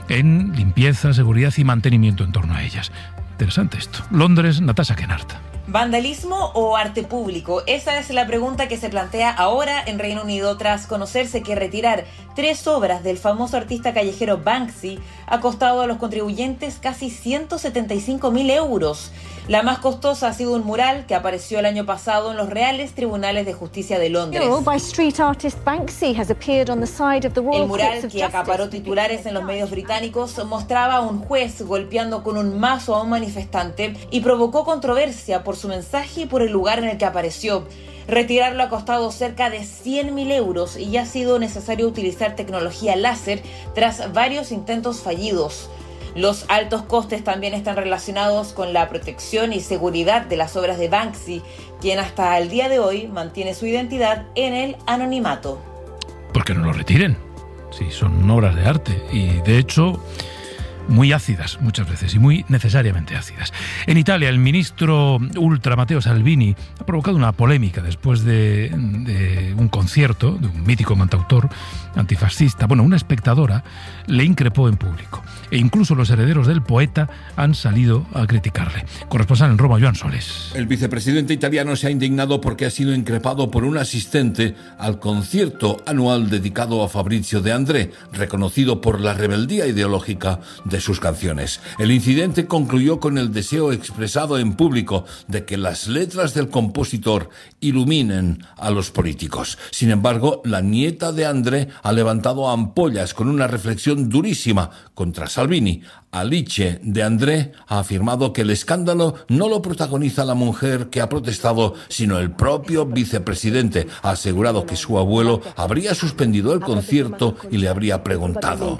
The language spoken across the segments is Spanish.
en limpieza, seguridad y mantenimiento en torno a ellas. Interesante esto. Londres, Natasha Kennard. ¿Vandalismo o arte público? Esa es la pregunta que se plantea ahora en Reino Unido tras conocerse que retirar 3 obras del famoso artista callejero Banksy ha costado a los contribuyentes casi 175.000 euros. La más costosa ha sido un mural que apareció el año pasado en los Reales Tribunales de Justicia de Londres. El mural, que acaparó titulares en los medios británicos, mostraba a un juez golpeando con un mazo a un manifestante y provocó controversia por su mensaje y por el lugar en el que apareció. Retirarlo ha costado cerca de 100.000 euros y ya ha sido necesario utilizar tecnología láser tras varios intentos fallidos. Los altos costes también están relacionados con la protección y seguridad de las obras de Banksy, quien hasta el día de hoy mantiene su identidad en el anonimato. ¿Por qué no lo retiren? Sí, son obras de arte y, de hecho, muy ácidas muchas veces y muy necesariamente ácidas. En Italia, el ministro ultra Matteo Salvini ha provocado una polémica después de un concierto de un mítico cantautor antifascista. Bueno, una espectadora le increpó en público e incluso los herederos del poeta han salido a criticarle. Corresponsal en Roma, Joan Soles. El vicepresidente italiano se ha indignado porque ha sido increpado por un asistente al concierto anual dedicado a Fabrizio De André, reconocido por la rebeldía ideológica de sus canciones. El incidente concluyó con el deseo expresado en público de que las letras del compositor iluminen a los políticos. Sin embargo, la nieta de André ha levantado ampollas con una reflexión durísima contra Salvini. Alice De André ha afirmado que el escándalo no lo protagoniza la mujer que ha protestado, sino el propio vicepresidente. Ha asegurado que su abuelo habría suspendido el concierto y le habría preguntado: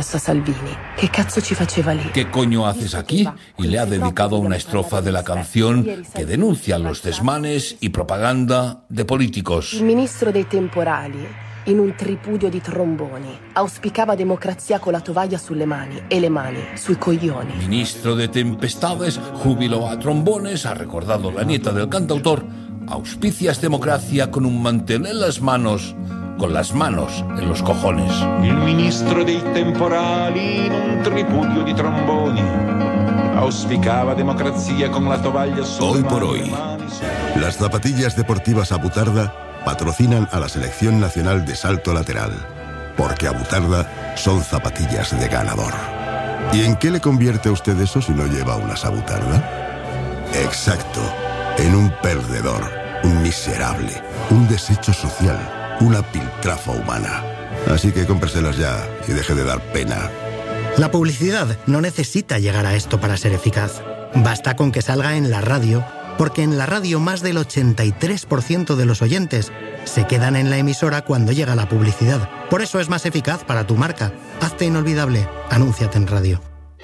¿qué coño haces aquí? Y le ha dedicado una estrofa de la canción que denuncia los desmanes y propaganda de políticos. El ministro dei temporali, in un tripudio di tromboni, auspicava democrazia con la tovaglia sulle mani e le mani sui coglioni. Ministro de Tempestades, júbilo a trombones, ha recordado la nieta del cantautor. Auspicias democracia con un mantel en las manos, con las manos en los cojones. Il ministro dei temporali in un tripudio di tromboni auspicava democrazia con la tovaglia sulle mani. Hoy por hoy, las zapatillas deportivas Abutarda patrocinan a la Selección Nacional de Salto Lateral, porque Abutarda son zapatillas de ganador. ¿Y en qué le convierte a usted eso si no lleva unas Abutarda? Exacto, en un perdedor, un miserable, un desecho social, una piltrafa humana. Así que cómpreselas ya y deje de dar pena. La publicidad no necesita llegar a esto para ser eficaz. Basta con que salga en la radio, porque en la radio más del 83% de los oyentes se quedan en la emisora cuando llega la publicidad. Por eso es más eficaz para tu marca. Hazte inolvidable. Anúnciate en radio.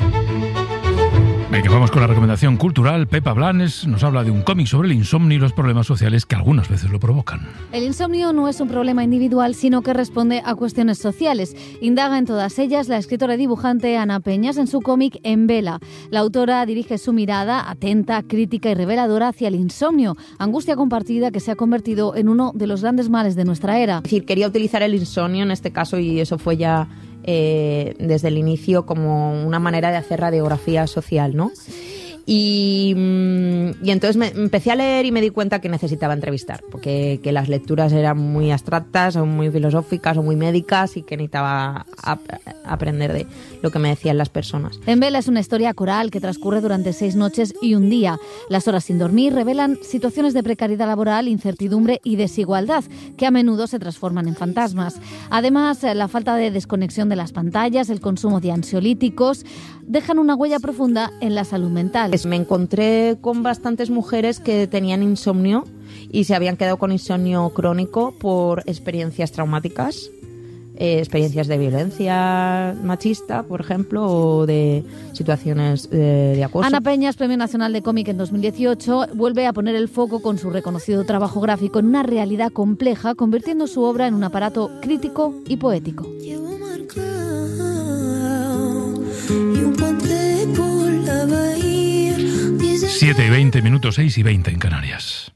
Venga, vamos con la recomendación cultural. Pepa Blanes nos habla de un cómic sobre el insomnio y los problemas sociales que algunas veces lo provocan. El insomnio no es un problema individual, sino que responde a cuestiones sociales. Indaga en todas ellas la escritora y dibujante Ana Peñas en su cómic En Vela. La autora dirige su mirada atenta, crítica y reveladora hacia el insomnio, angustia compartida que se ha convertido en uno de los grandes males de nuestra era. Es decir, quería utilizar el insomnio en este caso, y eso fue ya desde el inicio, como una manera de hacer radiografía social, ¿no? Y entonces me empecé a leer y me di cuenta que necesitaba entrevistar, porque que las lecturas eran muy abstractas o muy filosóficas o muy médicas y que necesitaba aprender de lo que me decían las personas. En Vela es una historia coral que transcurre durante 6 noches y un día. Las horas sin dormir revelan situaciones de precariedad laboral, incertidumbre y desigualdad que a menudo se transforman en fantasmas. Además, la falta de desconexión de las pantallas, el consumo de ansiolíticos dejan una huella profunda en la salud mental. Me encontré con bastantes mujeres que tenían insomnio y se habían quedado con insomnio crónico por experiencias traumáticas, experiencias de violencia machista, por ejemplo, o de situaciones de acoso. Ana Peñas, Premio Nacional de Cómic en 2018, vuelve a poner el foco con su reconocido trabajo gráfico en una realidad compleja, convirtiendo su obra en un aparato crítico y poético. 7:20 minutos, 6:20 en Canarias.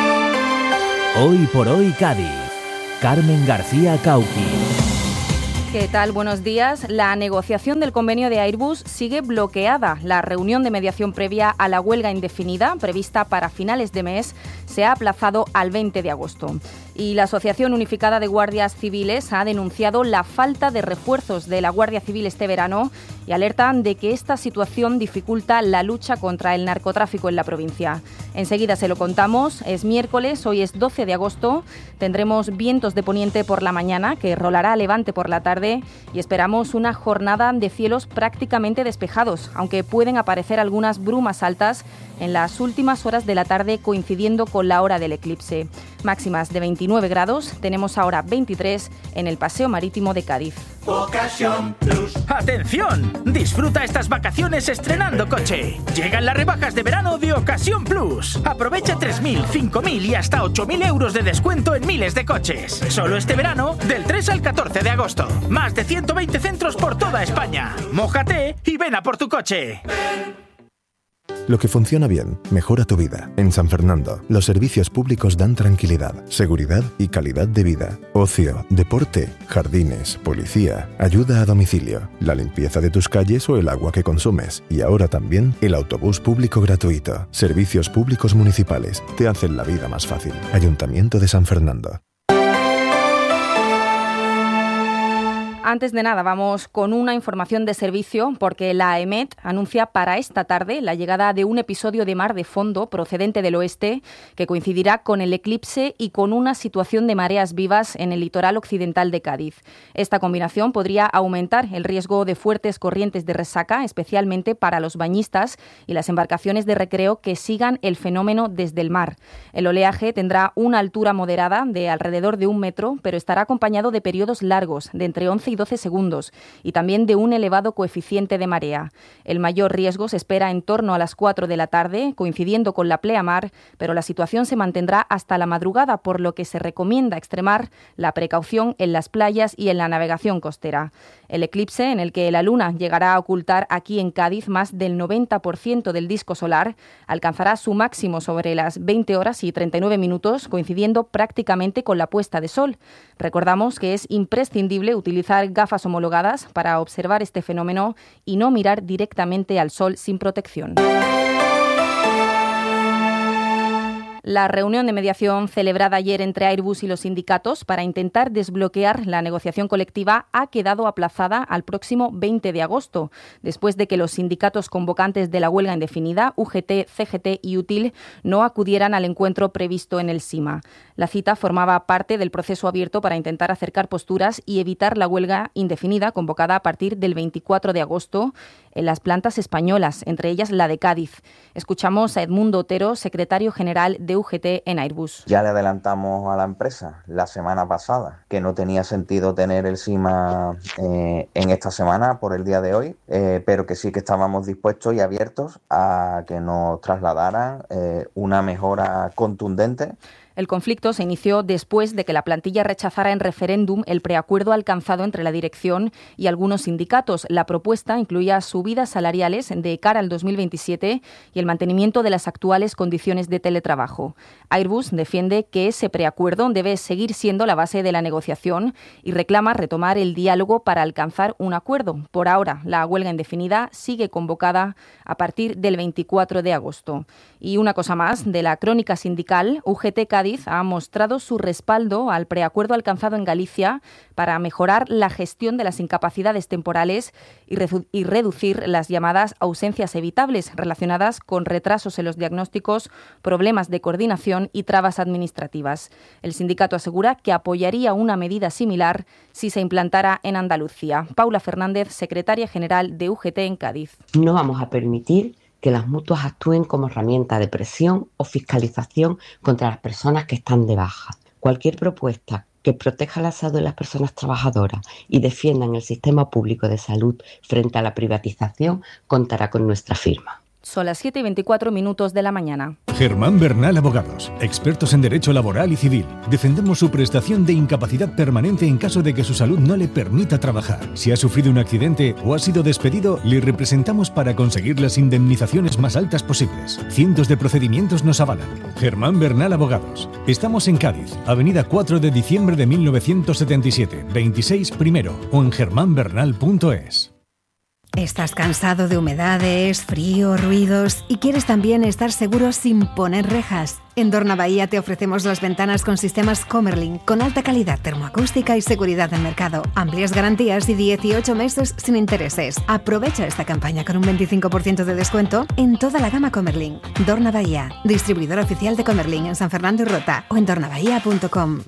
Hoy por hoy Cádiz. Carmen García Cauqui. ¿Qué tal? Buenos días. La negociación del convenio de Airbus sigue bloqueada. La reunión de mediación previa a la huelga indefinida, prevista para finales de mes, se ha aplazado al 20 de agosto. Y la Asociación Unificada de Guardias Civiles ha denunciado la falta de refuerzos de la Guardia Civil este verano y alertan de que esta situación dificulta la lucha contra el narcotráfico en la provincia. Enseguida se lo contamos. Es miércoles, hoy es 12 de agosto. Tendremos vientos de poniente por la mañana, que rolará a levante por la tarde, y esperamos una jornada de cielos prácticamente despejados, aunque pueden aparecer algunas brumas altas en las últimas horas de la tarde, coincidiendo con la hora del eclipse. Máximas de 29 grados, tenemos ahora 23 en el Paseo Marítimo de Cádiz. Ocasión Plus. ¡Atención! Disfruta estas vacaciones estrenando coche. Llegan las rebajas de verano de Ocasión Plus. Aprovecha 3.000, 5.000 y hasta 8.000 euros de descuento en miles de coches. Solo este verano, del 3 al 14 de agosto. Más de 120 centros por toda España. Mójate y ven a por tu coche. Lo que funciona bien, mejora tu vida. En San Fernando, los servicios públicos dan tranquilidad, seguridad y calidad de vida. Ocio, deporte, jardines, policía, ayuda a domicilio, la limpieza de tus calles o el agua que consumes. Y ahora también el autobús público gratuito. Servicios públicos municipales te hacen la vida más fácil. Ayuntamiento de San Fernando. Antes de nada, vamos con una información de servicio, porque la AEMET anuncia para esta tarde la llegada de un episodio de mar de fondo procedente del oeste que coincidirá con el eclipse y con una situación de mareas vivas en el litoral occidental de Cádiz. Esta combinación podría aumentar el riesgo de fuertes corrientes de resaca, especialmente para los bañistas y las embarcaciones de recreo que sigan el fenómeno desde el mar. El oleaje tendrá una altura moderada de alrededor de 1 metro, pero estará acompañado de periodos largos, de entre 11 y 12 segundos, y también de un elevado coeficiente de marea. El mayor riesgo se espera en torno a las 4 de la tarde, coincidiendo con la pleamar, pero la situación se mantendrá hasta la madrugada, por lo que se recomienda extremar la precaución en las playas y en la navegación costera. El eclipse, en el que la luna llegará a ocultar aquí en Cádiz más del 90% del disco solar, alcanzará su máximo sobre las 20 horas y 39 minutos, coincidiendo prácticamente con la puesta de sol. Recordamos que es imprescindible utilizar gafas homologadas para observar este fenómeno y no mirar directamente al sol sin protección. La reunión de mediación celebrada ayer entre Airbus y los sindicatos para intentar desbloquear la negociación colectiva ha quedado aplazada al próximo 20 de agosto, después de que los sindicatos convocantes de la huelga indefinida, UGT, CGT y UTIL, no acudieran al encuentro previsto en el SIMA. La cita formaba parte del proceso abierto para intentar acercar posturas y evitar la huelga indefinida convocada a partir del 24 de agosto en las plantas españolas, entre ellas la de Cádiz. Escuchamos a Edmundo Otero, secretario general de UGT en Airbus. Ya le adelantamos a la empresa la semana pasada que no tenía sentido tener el SIMA en esta semana por el día de hoy, pero que sí que estábamos dispuestos y abiertos a que nos trasladaran una mejora contundente. El conflicto se inició después de que la plantilla rechazara en referéndum el preacuerdo alcanzado entre la dirección y algunos sindicatos. La propuesta incluía subidas salariales de cara al 2027 y el mantenimiento de las actuales condiciones de teletrabajo. Airbus defiende que ese preacuerdo debe seguir siendo la base de la negociación y reclama retomar el diálogo para alcanzar un acuerdo. Por ahora, la huelga indefinida sigue convocada a partir del 24 de agosto. Y una cosa más, de la crónica sindical, UGT Cádiz ha mostrado su respaldo al preacuerdo alcanzado en Galicia para mejorar la gestión de las incapacidades temporales y reducir las llamadas ausencias evitables relacionadas con retrasos en los diagnósticos, problemas de coordinación y trabas administrativas. El sindicato asegura que apoyaría una medida similar si se implantara en Andalucía. Paula Fernández, secretaria general de UGT en Cádiz. No vamos a permitir que las mutuas actúen como herramienta de presión o fiscalización contra las personas que están de baja. Cualquier propuesta que proteja la salud de las personas trabajadoras y defiendan el sistema público de salud frente a la privatización contará con nuestra firma. Son las 7:24 de la mañana. Germán Bernal Abogados, expertos en derecho laboral y civil. Defendemos su prestación de incapacidad permanente en caso de que su salud no le permita trabajar. Si ha sufrido un accidente o ha sido despedido, le representamos para conseguir las indemnizaciones más altas posibles. Cientos de procedimientos nos avalan. Germán Bernal Abogados. Estamos en Cádiz, Avenida 4 de diciembre de 1977, 26 primero, o en germanbernal.es. ¿Estás cansado de humedades, frío, ruidos y quieres también estar seguro sin poner rejas? En Dorna Bahía te ofrecemos las ventanas con sistemas Comerlin con alta calidad termoacústica y seguridad del mercado, amplias garantías y 18 meses sin intereses. Aprovecha esta campaña con un 25% de descuento en toda la gama Comerlin. Dorna Bahía, distribuidor oficial de Comerlin en San Fernando y Rota o en dornabahía.com.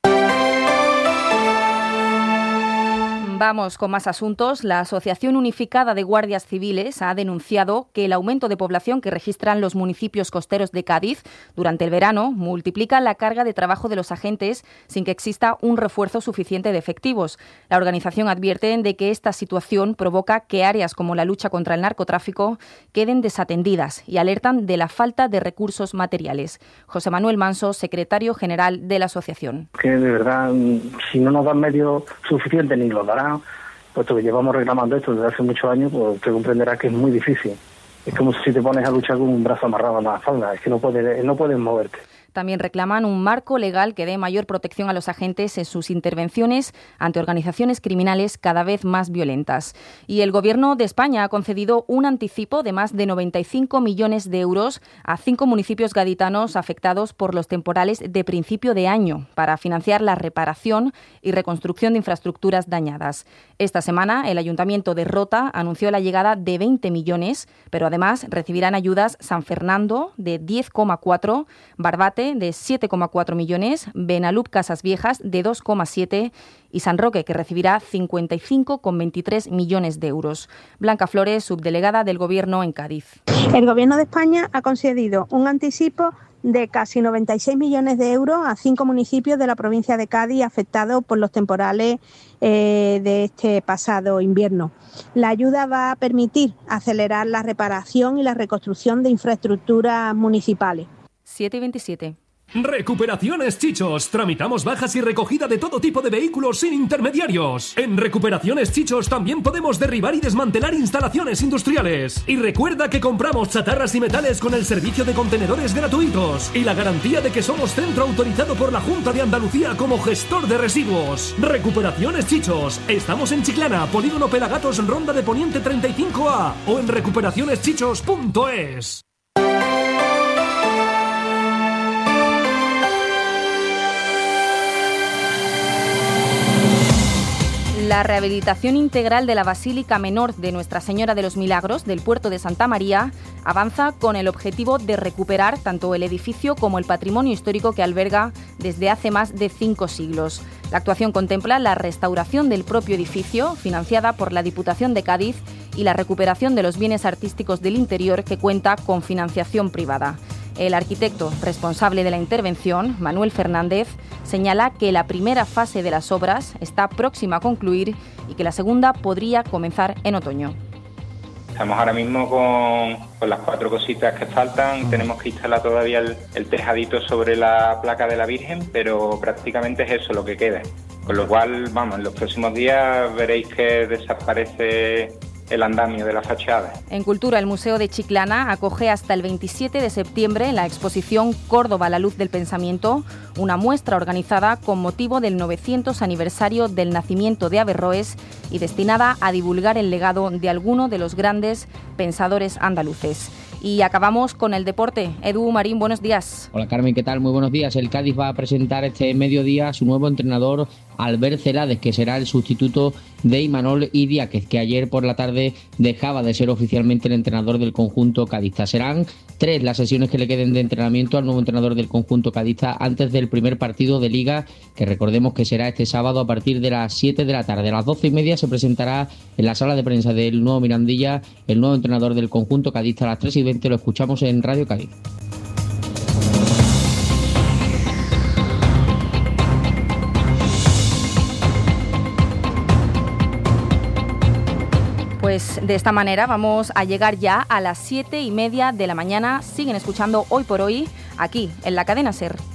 Vamos con más asuntos. La Asociación Unificada de Guardias Civiles ha denunciado que el aumento de población que registran los municipios costeros de Cádiz durante el verano multiplica la carga de trabajo de los agentes sin que exista un refuerzo suficiente de efectivos. La organización advierte de que esta situación provoca que áreas como la lucha contra el narcotráfico queden desatendidas y alertan de la falta de recursos materiales. José Manuel Manso, secretario general de la asociación. Que de verdad, si no nos dan medios suficientes ni los darán, puesto que llevamos reclamando esto desde hace muchos años, pues usted comprenderá que es muy difícil. Es como si te pones a luchar con un brazo amarrado a la espalda, es que no puedes moverte. También reclaman un marco legal que dé mayor protección a los agentes en sus intervenciones ante organizaciones criminales cada vez más violentas. Y el Gobierno de España ha concedido un anticipo de más de 95 millones de euros a 5 municipios gaditanos afectados por los temporales de principio de año para financiar la reparación y reconstrucción de infraestructuras dañadas. Esta semana, el Ayuntamiento de Rota anunció la llegada de 20 millones, pero además recibirán ayudas San Fernando de 10,4, Barbate de 7,4 millones, Benalup Casas Viejas de 2,7 y San Roque, que recibirá 55,23 millones de euros. Blanca Flores, subdelegada del Gobierno en Cádiz. El Gobierno de España ha concedido un anticipo de casi 96 millones de euros a 5 municipios de la provincia de Cádiz afectados por los temporales de este pasado invierno. La ayuda va a permitir acelerar la reparación y la reconstrucción de infraestructuras municipales. 7:27. Recuperaciones Chichos. Tramitamos bajas y recogida de todo tipo de vehículos sin intermediarios. En Recuperaciones Chichos también podemos derribar y desmantelar instalaciones industriales. Y recuerda que compramos chatarras y metales con el servicio de contenedores gratuitos y la garantía de que somos centro autorizado por la Junta de Andalucía como gestor de residuos. Recuperaciones Chichos. Estamos en Chiclana, Polígono Pelagatos, Ronda de Poniente 35A o en recuperacioneschichos.es. La rehabilitación integral de la Basílica Menor de Nuestra Señora de los Milagros del puerto de Santa María avanza con el objetivo de recuperar tanto el edificio como el patrimonio histórico que alberga desde hace más de 5 siglos. La actuación contempla la restauración del propio edificio, financiada por la Diputación de Cádiz, y la recuperación de los bienes artísticos del interior, que cuenta con financiación privada. El arquitecto responsable de la intervención, Manuel Fernández, señala que la primera fase de las obras está próxima a concluir y que la segunda podría comenzar en otoño. Estamos ahora mismo con las 4 cositas que faltan. Tenemos que instalar todavía el tejadito sobre la placa de la Virgen, pero prácticamente es eso lo que queda. Con lo cual, vamos, en los próximos días veréis que desaparece el andamio de la fachada. En Cultura, el Museo de Chiclana acoge hasta el 27 de septiembre la exposición Córdoba, la luz del pensamiento, una muestra organizada con motivo del 900 aniversario del nacimiento de Averroes y destinada a divulgar el legado de alguno de los grandes pensadores andaluces. Y acabamos con el deporte. Edu Marín, buenos días. Hola Carmen, ¿qué tal? Muy buenos días. El Cádiz va a presentar este mediodía a su nuevo entrenador, Albert Celades, que será el sustituto de Imanol Idiáquez, que ayer por la tarde dejaba de ser oficialmente el entrenador del conjunto cadista. Serán 3 las sesiones que le queden de entrenamiento al nuevo entrenador del conjunto cadista antes del primer partido de Liga, que recordemos que será este sábado a partir de las 7 de la tarde. A las 12:30 se presentará en la sala de prensa del nuevo Mirandilla el nuevo entrenador del conjunto cadista. A las 3:20 lo escuchamos en Radio Cádiz. Pues de esta manera vamos a llegar ya a las 7:30 de la mañana. Siguen escuchando Hoy por Hoy aquí en la cadena SER.